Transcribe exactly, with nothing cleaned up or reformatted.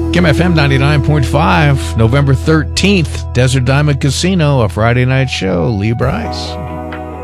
Kim F M ninety-nine point five, November thirteenth, Desert Diamond Casino, a Friday night show. Lee Bryce.